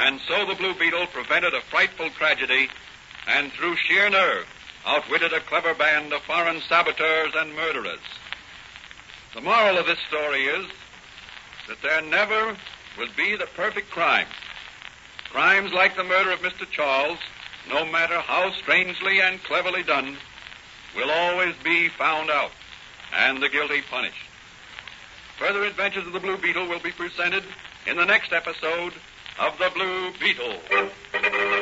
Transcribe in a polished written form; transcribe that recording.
And so the Blue Beetle prevented a frightful tragedy and through sheer nerve outwitted a clever band of foreign saboteurs and murderers. The moral of this story is that there never will be the perfect crime. Crimes like the murder of Mr. Charles, no matter how strangely and cleverly done, will always be found out and the guilty punished. Further adventures of the Blue Beetle will be presented in the next episode of The Blue Beetle.